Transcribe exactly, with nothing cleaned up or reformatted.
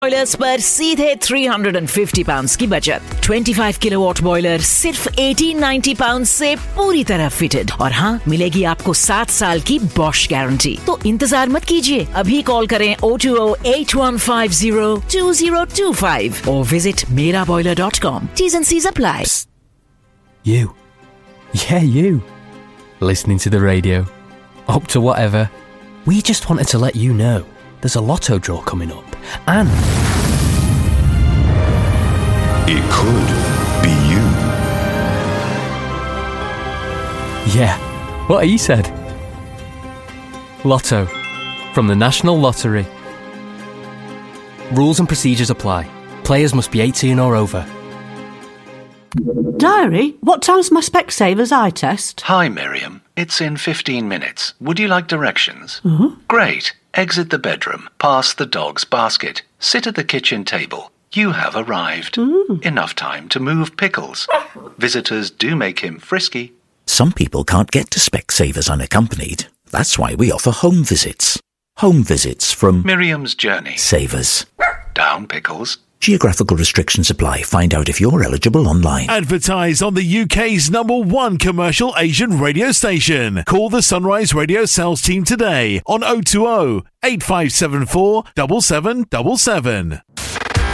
Boilers पर सीधे three hundred fifty pounds की बचत। twenty-five kilowatt बॉयलर सिर्फ eighteen ninety pounds से पूरी तरह फिटेड। और हाँ, मिलेगी आपको सात साल की बॉश गारंटी। तो इंतजार मत कीजिए, अभी कॉल करें oh two oh eight one five oh two oh two five और visit mera boiler dot com. T's and C's apply. Psst. You. Yeah, you. Listening to the radio. Up to whatever. We just wanted to let you know there's a lotto draw coming up. And it could be you. Yeah, what he said. Lotto from the National Lottery. Rules and procedures apply. Players must be eighteen or over. Diary, what time's my Specsavers eye test? Hi, Miriam. It's in fifteen minutes. Would you like directions? Uh-huh. Great. Exit the bedroom, past the dog's basket, sit at the kitchen table. You have arrived. Mm. Enough time to move Pickles. Visitors do make him frisky. Some people can't get to Specsavers unaccompanied. That's why we offer home visits. Home visits from Miriam's Journey. Savers. Down, Pickles. Geographical restrictions apply. Find out if you're eligible online. Advertise on the U K's number one commercial Asian radio station. Call the Sunrise Radio sales team today on oh two oh eight five seven four seven seven seven seven.